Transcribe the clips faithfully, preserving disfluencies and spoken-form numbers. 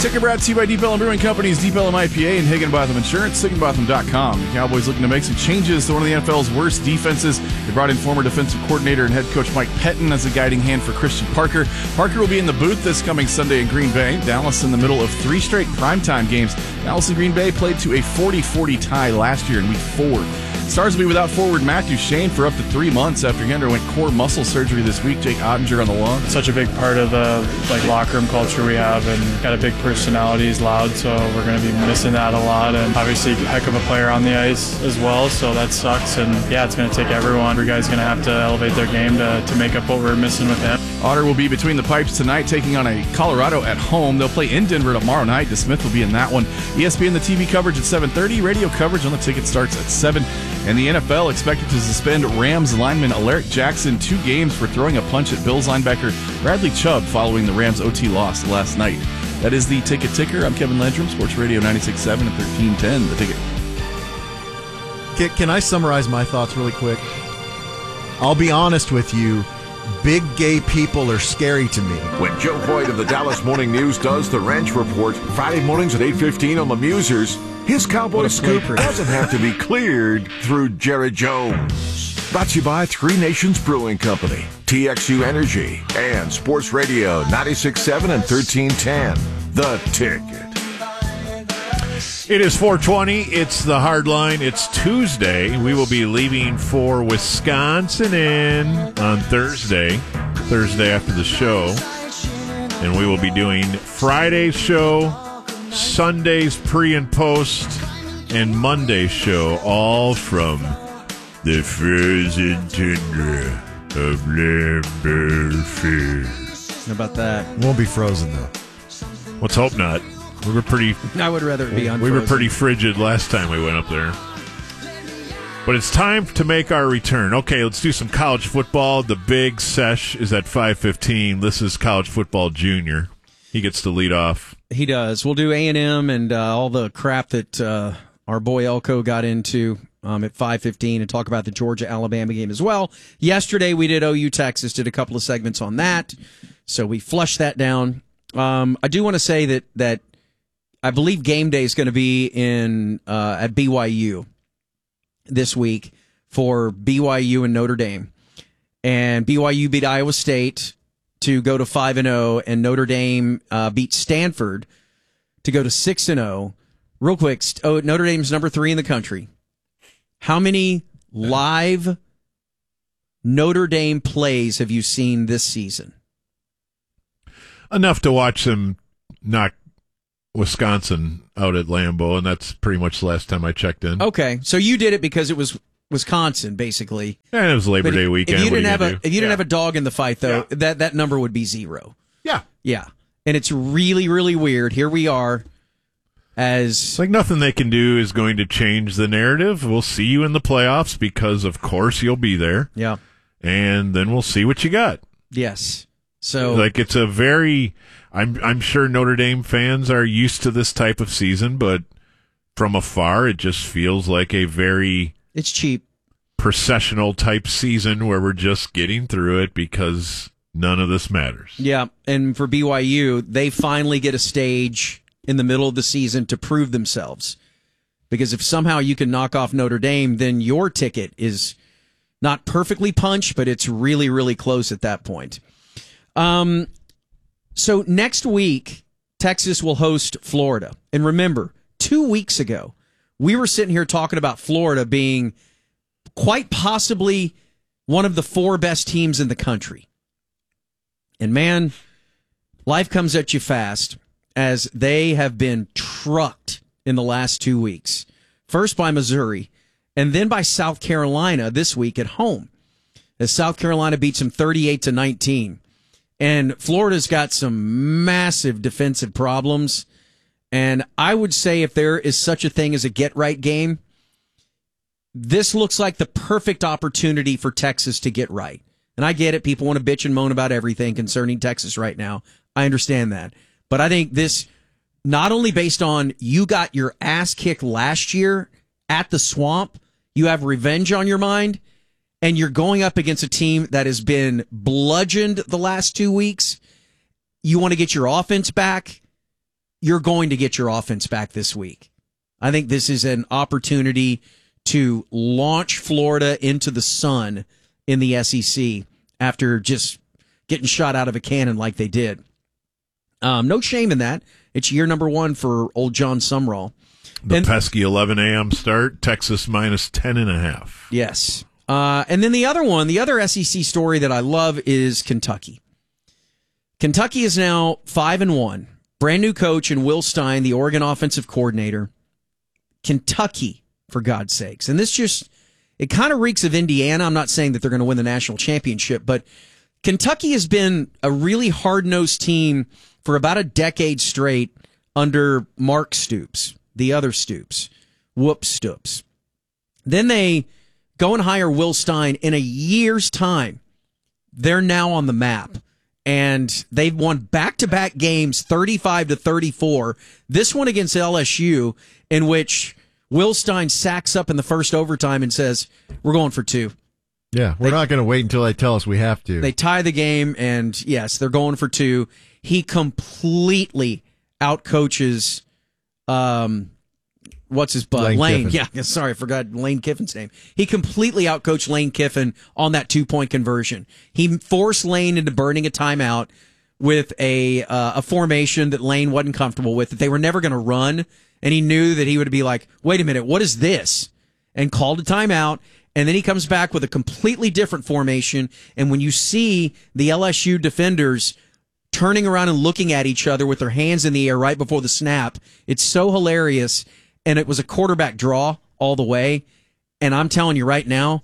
Ticker brought to you by Deep Ellum Brewing Company's Deep Ellum I P A and Higginbotham Insurance, Higginbotham dot com. The Cowboys looking to make some changes to one of the N F L's worst defenses. They brought in former defensive coordinator and head coach Mike Pettin as a guiding hand for Christian Parker. Parker will be in the booth this coming Sunday in Green Bay. Dallas in the middle of three straight primetime games. Dallas and Green Bay played to a forty forty tie last year in week four. Stars will be without forward Matthew Shane for up to three months after he underwent core muscle surgery this week. Jake Ottinger on the lawn. Such a big part of the like locker room culture we have, and got a big personality. He's loud, so we're going to be missing that a lot. And obviously, a heck of a player on the ice as well, so that sucks. And yeah, it's going to take everyone. Every guy's going to have to elevate their game to, to make up what we're missing with him. Otter will be between the pipes tonight, taking on a Colorado at home. They'll play in Denver tomorrow night. DeSmith will be in that one. E S P N the T V coverage at seven thirty. Radio coverage on the ticket starts at seven. And the N F L expected to suspend Rams lineman Alaric Jackson two games for throwing a punch at Bills linebacker Bradley Chubb following the Rams O T loss last night. That is the Ticket Ticker. I'm Kevin Landrum, Sports Radio ninety-six point seven and thirteen ten. The Ticket. Can, can I summarize my thoughts really quick? I'll be honest with you. Big gay people are scary to me. When Joe Hoyt of the Dallas Morning News does the Ranch Report, Friday mornings at eight fifteen on the Musers, his Cowboy Scoop doesn't have to be cleared through Jerry Jones. Brought to you by Three Nations Brewing Company, T X U Energy, and Sports Radio ninety-six point seven and thirteen ten. The Ticket. It is four twenty. It's the Hard Line. It's Tuesday. We will be leaving for Wisconsin in on Thursday, Thursday after the show. And we will be doing Friday's show, Sunday's pre and post, and Monday's show, all from the frozen tundra of Lambeau. How about that? Won't be frozen, though. Let's hope not. We were pretty. I would rather it be unfrozen. We were pretty frigid last time we went up there. But it's time to make our return. Okay, let's do some college football. The big sesh is at five fifteen. This is college football junior. He gets to lead off. He does. We'll do A and M and uh, all the crap that uh, our boy Elko got into um, at five fifteen and talk about the Georgia-Alabama game as well. Yesterday we did O U Texas, did a couple of segments on that. So we flushed that down. Um, I do want to say that that I believe game day is going to be in uh, at B Y U this week for B Y U and Notre Dame. And B Y U beat Iowa State to go to five and oh, and Notre Dame uh, beat Stanford to go to six and oh. Real quick, oh, Notre Dame's number three in the country. How many live Notre Dame plays have you seen this season? Enough to watch them knock Wisconsin out at Lambeau, and that's pretty much the last time I checked in. Okay, so you did it because it was Wisconsin, basically. And it was Labor but Day weekend. If you didn't you have a do? if you didn't yeah. have a dog in the fight, though, yeah. that that number would be zero. Yeah, yeah, and it's really really weird. Here we are, as it's like nothing they can do is going to change the narrative. We'll see you in the playoffs because, of course, you'll be there. Yeah, and then we'll see what you got. Yes. So, like, it's a very, I'm I'm sure Notre Dame fans are used to this type of season, but from afar, it just feels like a very it's cheap processional type season where we're just getting through it because none of this matters. Yeah, and for B Y U, they finally get a stage in the middle of the season to prove themselves. Because if somehow you can knock off Notre Dame, then your ticket is not perfectly punched, but it's really, really close at that point. Um, so next week, Texas will host Florida. And remember, two weeks ago, we were sitting here talking about Florida being quite possibly one of the four best teams in the country. And man, life comes at you fast as they have been trucked in the last two weeks. First by Missouri, and then by South Carolina this week at home, as South Carolina beats them thirty-eight to nineteen. And Florida's got some massive defensive problems. And I would say if there is such a thing as a get-right game, this looks like the perfect opportunity for Texas to get right. And I get it. People want to bitch and moan about everything concerning Texas right now. I understand that. But I think this, not only based on you got your ass kicked last year at the Swamp, you have revenge on your mind, and you're going up against a team that has been bludgeoned the last two weeks. You want to get your offense back. you're going to get your offense back this week. I think this is an opportunity to launch Florida into the sun in the S E C after just getting shot out of a cannon like they did. Um, no shame in that. It's year number one for old John Sumrall. The and, pesky eleven a.m. start, Texas minus ten and a half. Yes. Uh, and then the other one, the other S E C story that I love is Kentucky. Kentucky is now five and one. Brand new coach in Will Stein, the Oregon offensive coordinator. Kentucky, for God's sakes. And this just, it kind of reeks of Indiana. I'm not saying that they're going to win the national championship, but Kentucky has been a really hard-nosed team for about a decade straight under Mark Stoops, the other Stoops, Whoop Stoops. Then they go and hire Will Stein. In a year's time, they're now on the map. And they've won back-to-back games, thirty-five to thirty-four. This one against L S U, in which Will Stein sacks up in the first overtime and says, we're going for two. Yeah, we're they, not going to wait until they tell us we have to. They tie the game, and yes, they're going for two. He completely outcoaches, um, what's his butt? Lane, Lane. Kiffin. Yeah, sorry, I forgot Lane Kiffin's name. He completely outcoached Lane Kiffin on that two-point conversion. He forced Lane into burning a timeout with a uh, a formation that Lane wasn't comfortable with, that they were never going to run, and he knew that he would be like, wait a minute, what is this? And called a timeout. And then he comes back with a completely different formation. And when you see the L S U defenders turning around and looking at each other with their hands in the air right before the snap, it's so hilarious. And it was a quarterback draw all the way. And I'm telling you right now,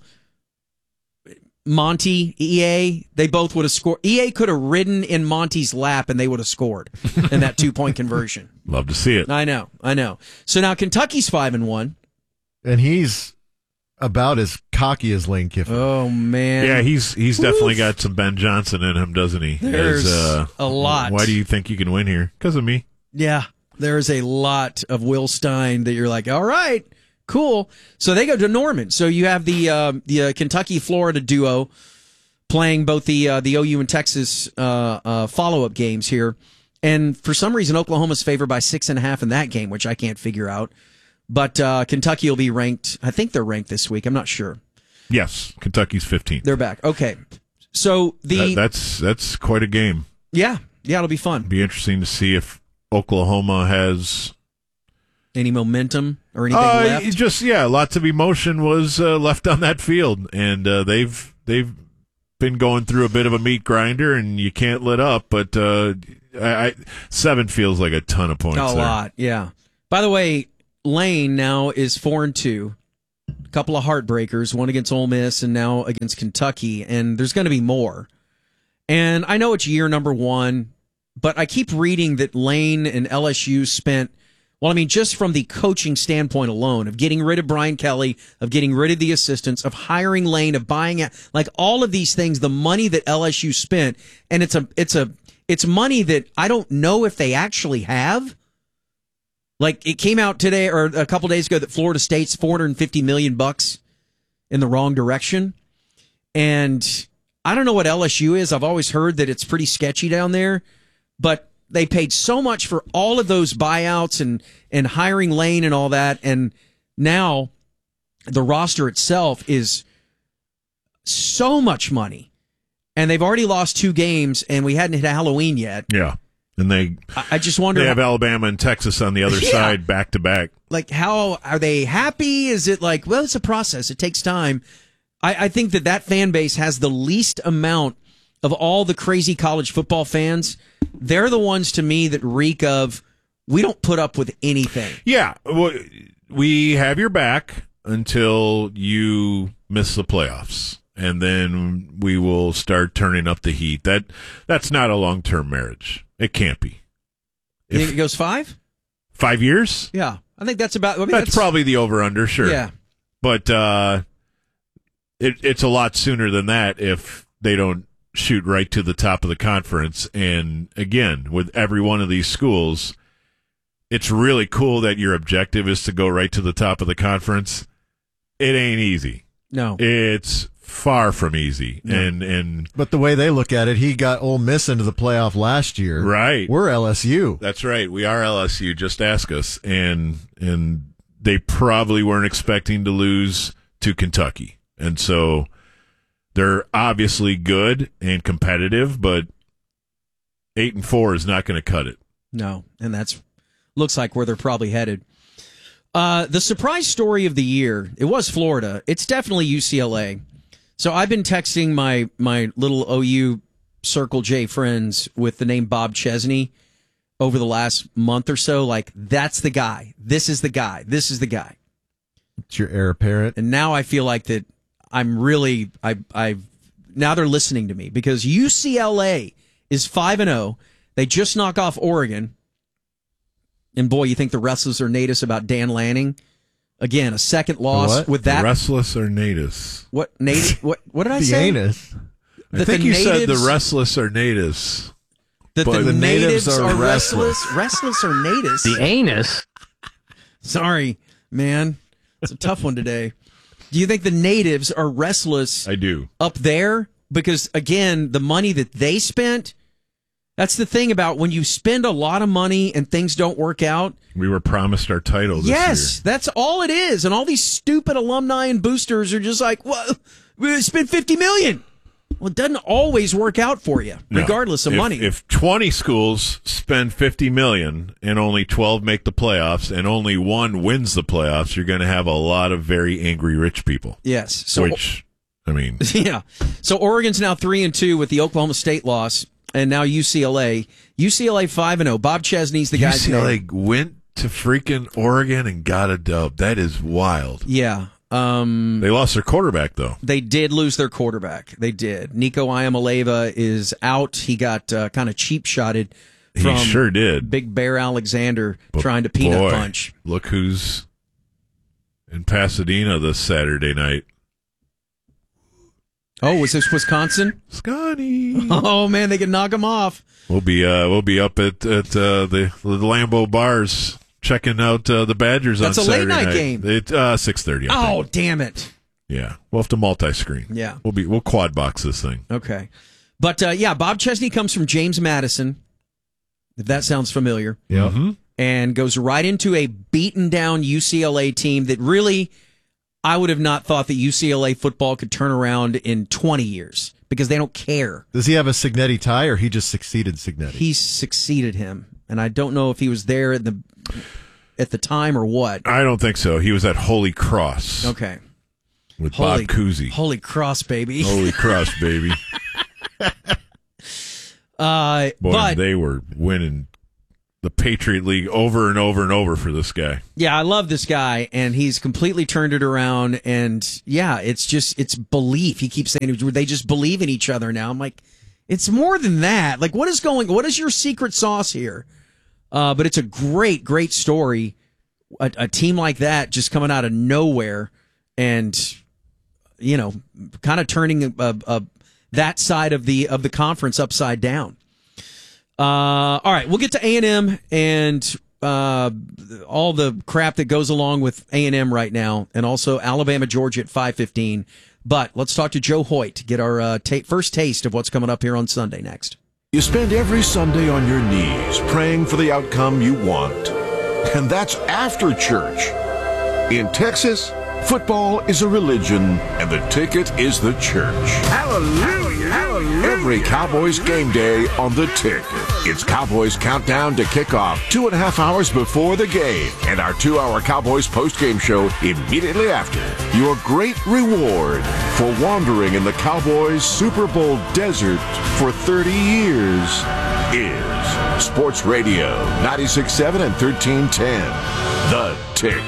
Monty, E A, they both would have scored. E A could have ridden in Monty's lap and they would have scored in that two-point conversion. Love to see it. I know, I know. So now Kentucky's five and one. And he's about as cocky as Lane Kiffin. Oh, man. Yeah, he's he's Oof. definitely got some Ben Johnson in him, doesn't he? There's As, uh, a lot. Why do you think you can win here? Because of me. Yeah, there's a lot of Will Stein that you're like, all right, cool. So they go to Norman. So you have the uh, the uh, Kentucky-Florida duo playing both the uh, the O U and Texas uh, uh, follow-up games here. And for some reason, Oklahoma's favored by six and a half in that game, which I can't figure out. But uh, Kentucky will be ranked. I think they're ranked this week. I'm not sure. Yes, Kentucky's fifteenth. They're back. Okay. So the that, that's that's quite a game. Yeah, yeah, it'll be fun. Be interesting to see if Oklahoma has any momentum or anything uh, left. Just yeah, lots of emotion was uh, left on that field, and uh, they've they've been going through a bit of a meat grinder, and you can't let up. But uh, I, I, seven feels like a ton of points. A there. lot, yeah. By the way, Lane now is four and two. A couple of heartbreakers, one against Ole Miss and now against Kentucky, and there's going to be more. And I know it's year number one, but I keep reading that Lane and L S U spent, well, I mean, just from the coaching standpoint alone, of getting rid of Brian Kelly, of getting rid of the assistants, of hiring Lane, of buying out, like all of these things, the money that L S U spent, and it's a, it's a, it's money that I don't know if they actually have. Like, it came out today or a couple days ago that Florida State's four hundred fifty million bucks in the wrong direction. And I don't know what L S U is. I've always heard that it's pretty sketchy down there, but they paid so much for all of those buyouts and, and hiring Lane and all that. And now the roster itself is so much money. And they've already lost two games and we hadn't hit Halloween yet. Yeah. And they, I just wonder. They have Alabama and Texas on the other yeah. side, back to back. Like, how are they happy? Is it like, well, it's a process. It takes time. I, I think that that fan base has the least amount of all the crazy college football fans. They're the ones to me that reek of, we don't put up with anything. Yeah, well, we have your back until you miss the playoffs, and then we will start turning up the heat. That that's not a long term marriage. It can't be. You think it goes five? Five years? Yeah. I think that's about... I mean, that's, that's probably the over-under, sure. Yeah. But uh, it, it's a lot sooner than that if they don't shoot right to the top of the conference. And, again, with every one of these schools, it's really cool that your objective is to go right to the top of the conference. It ain't easy. No. It's far from easy. Yeah. And and But the way they look at it, he got Ole Miss into the playoff last year. Right. We're L S U. That's right. We are L S U. Just ask us. And and they probably weren't expecting to lose to Kentucky. And so they're obviously good and competitive, but eight and four is not going to cut it. No, and that's looks like where they're probably headed. Uh, the surprise story of the year, it was Florida. It's definitely U C L A. So I've been texting my my little O U Circle J friends with the name Bob Chesney over the last month or so. Like, that's the guy. This is the guy. This is the guy. It's your heir apparent. And now I feel like that I'm really, I, I've, now they're listening to me because U C L A is five and oh. They just knock off Oregon. And boy, you think the restless or natives about Dan Lanning? Again, a second loss What? with that. Restless or natives? What native? What what did I The say? anus. I That think the you said the natives- restless are natives. That But the, the natives, natives are, are restless. Restless or natives? The anus. Sorry, man. It's a tough one today. Do you think the natives are restless I do. up there? Because, again, the money that they spent, that's the thing about when you spend a lot of money and things don't work out. We were promised our title this Yes, year. that's all it is. And all these stupid alumni and boosters are just like, well, we spent fifty million dollars. Well, it doesn't always work out for you, No. regardless of if, money. If twenty schools spend fifty million dollars and only twelve make the playoffs and only one wins the playoffs, you're going to have a lot of very angry rich people. yes. So, Which, I mean, yeah. So Oregon's now three and two with the Oklahoma State loss, and now U C L A. U C L A five and zero. Bob Chesney's the U guy's C L A name. went to freaking Oregon and got a dub. That is wild. Yeah. Um, They lost their quarterback, though. they did lose their quarterback. They did. Nico Iamaleva is out. He got uh, kind of cheap shotted from He sure did. Big Bear Alexander But trying to peanut boy, punch. Look who's in Pasadena this Saturday night. Oh, was this Wisconsin? Scotty. Oh man, they can knock him off. We'll be uh, we'll be up at at uh, the the Lambeau bars checking out uh, the Badgers That's on a late Saturday night night. game. It's uh, six thirty. Oh, damn it. Yeah, we'll have to multi-screen. Yeah. we'll be we'll quad box this thing. Okay. But uh, yeah, Bob Chesney comes from James Madison, if that sounds familiar, Yep. Mm-hmm. and goes right into a beaten down U C L A team that really, I would have not thought that U C L A football could turn around in twenty years because they don't care. Does he have a Signetti tie, or he just succeeded Signetti? He succeeded him, and I don't know if he was there at the at the time or what. I don't think so. He was at Holy Cross Okay. with Holy, Bob Cousy. Holy cross, baby. Holy Cross, baby. Uh, Boy, but they were winning the Patriot League over and over and over for this guy. yeah, I love this guy, and he's completely turned it around. And yeah, it's just it's belief. He keeps saying they just believe in each other now. I'm like, it's more than that. Like, what is going? What is your secret sauce here? Uh, but it's a great, great story. A, a team like that just coming out of nowhere, and you know, kind of turning a, a, a, that side of the of the conference upside down. Uh, all right, we'll get to A and M and uh, all the crap that goes along with A and M right now, and also Alabama, Georgia at five fifteen. But let's talk to Joe Hoyt to get our uh, ta- first taste of what's coming up here on Sunday next. You spend every Sunday on your knees praying for the outcome you want. And that's after church. In Texas, football is a religion, and the ticket is the church. Hallelujah! Hallelujah! Every Cowboys game day on the ticket. It's Cowboys Countdown to kickoff two and a half hours before the game, and our two-hour Cowboys postgame show immediately after. Your great reward for wandering in the Cowboys Super Bowl desert for thirty years is Sports Radio ninety-six point seven and thirteen ten. The Ticket.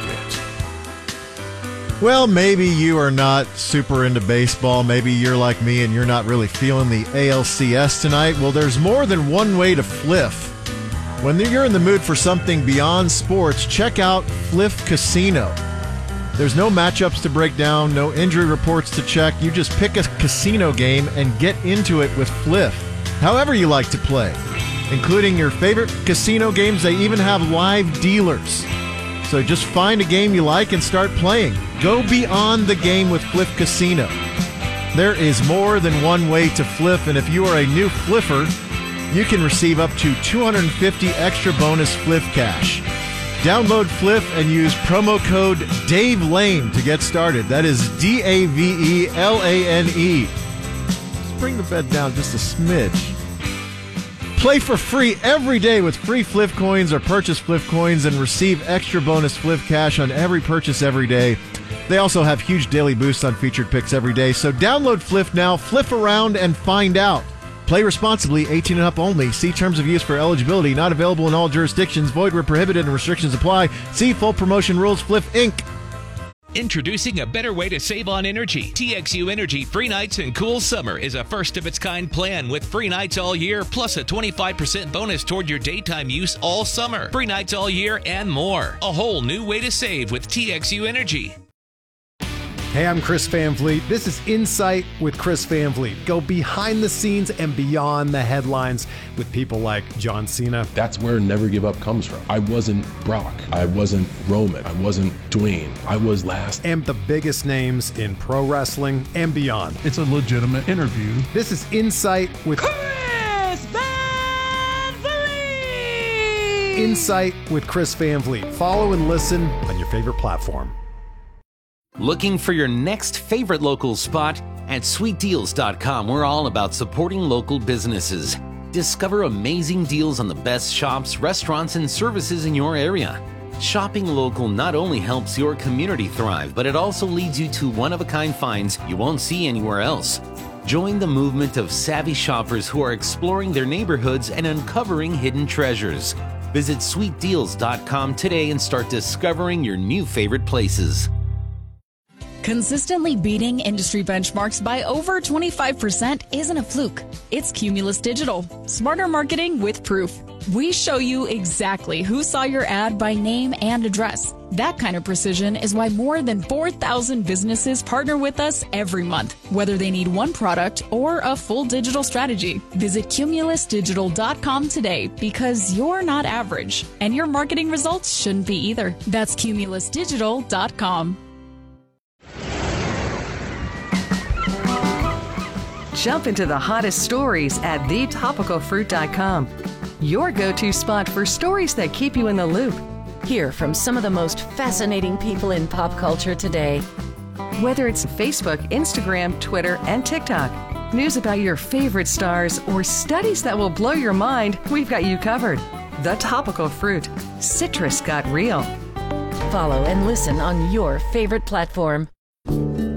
Well, maybe you are not super into baseball. Maybe you're like me and you're not really feeling the A L C S tonight. Well, there's more than one way to fliff. When you're in the mood for something beyond sports, check out Fliff Casino. There's no matchups to break down, no injury reports to check. You just pick a casino game and get into it with Fliff, however you like to play, including your favorite casino games. They even have live dealers. So just find a game you like and start playing. Go beyond the game with Fliff Casino. There is more than one way to flip, and if you are a new flipper, you can receive up to two hundred fifty extra bonus flip cash. Download Fliff and use promo code Dave Lane to get started. That is D A V E L A N E. Let's bring the bed down just a smidge. Play for free every day with free Fliff coins or purchase Fliff coins and receive extra bonus Fliff cash on every purchase every day. They also have huge daily boosts on featured picks every day. So download Fliff now, fliff around, and find out. Play responsibly, eighteen and up only. See terms of use for eligibility. Not available in all jurisdictions. Void where prohibited and restrictions apply. See full promotion rules. Fliff Incorporated. Introducing a better way to save on energy. T X U Energy Free Nights and Cool Summer is a first-of-its-kind plan with free nights all year, plus a twenty-five percent bonus toward your daytime use all summer. Free nights all year and more. A whole new way to save with T X U Energy. Hey, I'm Chris Van Vliet. This is Insight with Chris Van Vliet. Go behind the scenes and beyond the headlines with people like John Cena. That's where Never Give Up comes from. I wasn't Brock. I wasn't Roman. I wasn't Dwayne. I was last. And the biggest names in pro wrestling and beyond. It's a legitimate interview. This is Insight with Chris Van Vliet. Insight with Chris Van Vliet. Follow and listen on your favorite platform. Looking for your next favorite local spot? At sweet deals dot com, we're all about supporting local businesses. Discover amazing deals on the best shops, restaurants, and services in your area. Shopping local not only helps your community thrive, but it also leads you to one-of-a-kind finds you won't see anywhere else. Join the movement of savvy shoppers who are exploring their neighborhoods and uncovering hidden treasures. Visit sweet deals dot com today and start discovering your new favorite places. Consistently beating industry benchmarks by over twenty-five percent isn't a fluke. It's Cumulus Digital. Smarter marketing with proof. We show you exactly who saw your ad by name and address. That kind of precision is why more than four thousand businesses partner with us every month, whether they need one product or a full digital strategy. Visit Cumulus Digital dot com today because you're not average, and your marketing results shouldn't be either. That's Cumulus Digital dot com. Jump into the hottest stories at the topical fruit dot com. Your go-to spot for stories that keep you in the loop. Hear from some of the most fascinating people in pop culture today. Whether it's Facebook, Instagram, Twitter, and TikTok, news about your favorite stars, or studies that will blow your mind, we've got you covered. The Topical Fruit. Citrus got real. Follow and listen on your favorite platform.